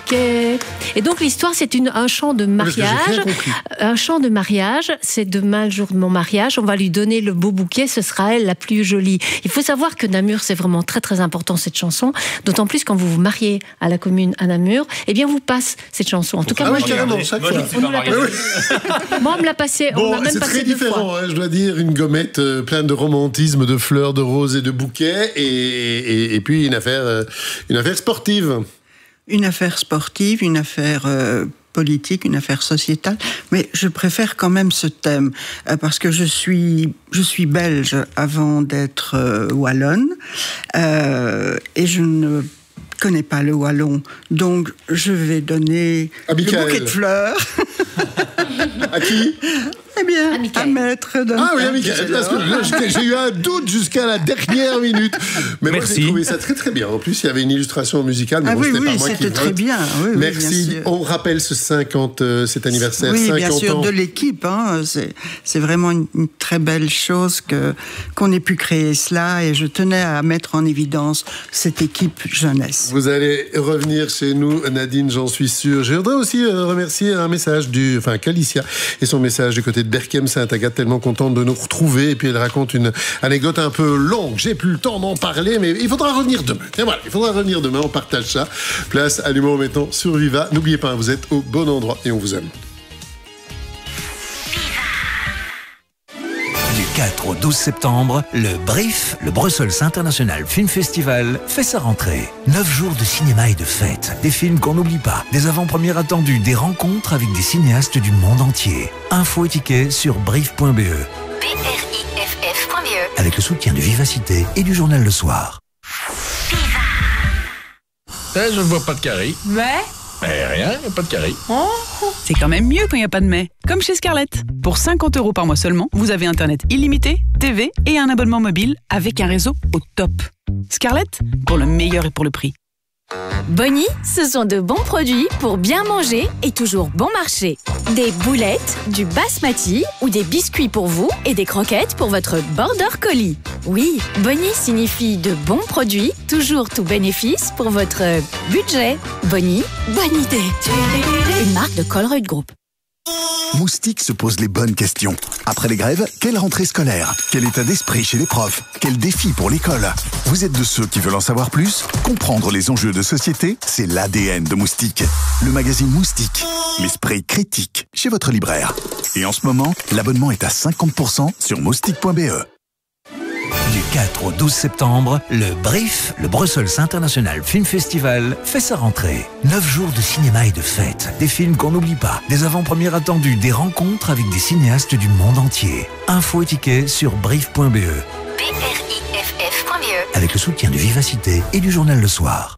bouquet. Et donc l'histoire, c'est un chant de mariage. Un chant de mariage, c'est demain le jour de mon mariage. On va lui donner le beau bouquet, ce sera elle la plus jolie. Il faut savoir que Namur, c'est vraiment très très important cette chanson. D'autant plus quand vous vous mariez à la commune à Namur, eh bien vous passe cette chanson. En tout cas, moi, carrément, chaque fois. Moi, on me l'a passé. Bon, on l'a même c'est passé très 2 différent, fois. hein, je dois dire, une gommette pleine de romantisme, de fleurs, de roses et de bouquets, et puis une affaire sportive. Une affaire sportive, une affaire politique, une affaire sociétale, mais je préfère quand même ce thème parce que je suis belge avant d'être wallonne et je ne connais pas le wallon, donc je vais donner le bouquet de fleurs. À qui ? Eh bien, à Maître Duncan. Ah oui, à Michael, parce que là, j'ai eu un doute jusqu'à la dernière minute. Mais moi, j'ai trouvé ça très très bien. En plus, il y avait une illustration musicale. Mais c'était pas moi qui vote. Très bien. Oui, merci. Bien sûr. On rappelle cet anniversaire. Oui, 50 bien sûr, ans. de l'équipe. Hein. C'est vraiment une très belle chose qu'on ait pu créer cela. Et je tenais à mettre en évidence cette équipe jeunesse. Vous allez revenir chez nous, Nadine, j'en suis sûr. Je voudrais aussi remercier un message qu'Alicia et son message du côté de Berchem Sainte-Agathe, tellement contente de nous retrouver. Et puis elle raconte une anecdote un peu longue. J'ai plus le temps d'en parler, mais il faudra revenir demain. Et voilà, il faudra revenir demain, on partage ça. Place à l'humour maintenant sur Viva. N'oubliez pas, vous êtes au bon endroit et on vous aime. Du 4 au 12 septembre, le BRIF, le Brussels International Film Festival, fait sa rentrée. 9 jours de cinéma et de fêtes, des films qu'on n'oublie pas, des avant-premières attendues, des rencontres avec des cinéastes du monde entier. Infos et tickets sur briff.be. BRIFF.be. Avec le soutien de Vivacité et du journal Le Soir. Je ne vois pas de carré. Mais Rien, il n'y a pas de carré. c'est quand même mieux quand il n'y a pas de mais. Comme chez Scarlett. Pour 50 € par mois seulement, vous avez Internet illimité, TV et un abonnement mobile avec un réseau au top. Scarlett, pour le meilleur et pour le prix. Bonnie, ce sont de bons produits pour bien manger et toujours bon marché. Des boulettes, du basmati ou des biscuits pour vous et des croquettes pour votre border collie. Oui, Bonnie signifie de bons produits, toujours tout bénéfice pour votre budget. Bonnie, bonne idée. Une marque de Colruyt Group. Moustique se pose les bonnes questions. Après les grèves, quelle rentrée scolaire? Quel état d'esprit chez les profs? Quel défi pour l'école? Vous êtes de ceux qui veulent en savoir plus? Comprendre les enjeux de société, c'est l'ADN de Moustique. Le magazine Moustique, l'esprit critique, chez votre libraire. Et en ce moment, l'abonnement est à 50% sur moustique.be. Du 4 au 12 septembre, le BRIF, le Brussels International Film Festival, fait sa rentrée. 9 jours de cinéma et de fêtes, des films qu'on n'oublie pas, des avant-premières attendues, des rencontres avec des cinéastes du monde entier. Infos et tickets sur briff.be. BRIFF.be. Avec le soutien de Vivacité et du journal Le Soir.